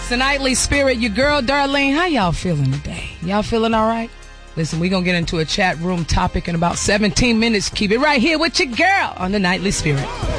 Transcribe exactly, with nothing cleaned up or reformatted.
the Nightly Spirit, your girl Darlene. How y'all feeling today? Y'all feeling all right? Listen, we're going to get into a chat room topic in about seventeen minutes. Keep it right here with your girl on the Nightly Spirit.